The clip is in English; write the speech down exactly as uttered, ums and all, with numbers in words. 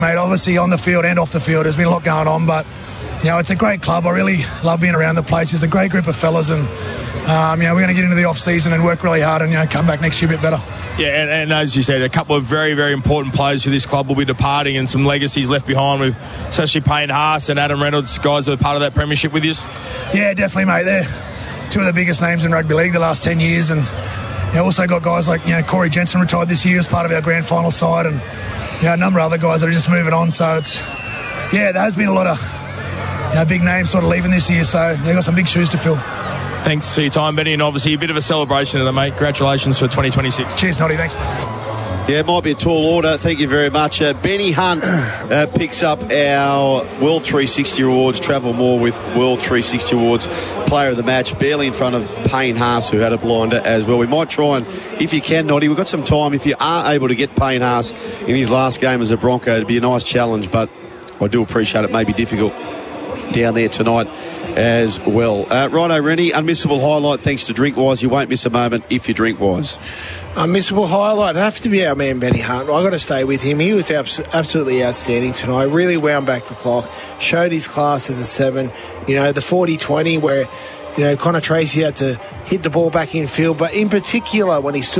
Mate, obviously on the field and off the field, there's been a lot going on, but you know, it's a great club. I really love being around the place. It's a great group of fellas, and um, you know, we're going to get into the off season and work really hard, and you know, come back next year a bit better. Yeah, and, and as you said, a couple of very, very important players for this club will be departing, and some legacies left behind, with especially Payne Haas and Adam Reynolds, guys that are part of that premiership with you. Yeah, definitely, mate. They're two of the biggest names in rugby league the last ten years, and you know, also got guys like you know Corey Jensen retired this year as part of our grand final side, and you know, a number of other guys that are just moving on. So it's yeah, there has been a lot of you know, big names sort of leaving this year, so they've got some big shoes to fill. Thanks for your time, Benny, and obviously a bit of a celebration today, mate. Congratulations for twenty twenty-six. Cheers, Noddy. Thanks. Yeah, it might be a tall order. Thank you very much. Uh, Benny Hunt uh, picks up our World three sixty Awards, Travel More with World three sixty Awards Player of the Match, barely in front of Payne Haas, who had a blinder as well. We might try and, if you can, Noddy, we've got some time. If you are able to get Payne Haas in his last game as a Bronco, it'd be a nice challenge, but I do appreciate it may be difficult down there tonight as well. Uh, righto, Rennie, unmissable highlight thanks to Drinkwise. You won't miss a moment if you Drinkwise. Unmissable highlight. It'd have to be our man Benny Hunt. I got to stay with him. He was abs- absolutely outstanding tonight. Really wound back the clock. Showed his class as a seven. You know, the forty twenty where, you know, Connor Tracy had to hit the ball back in field, but in particular when he stood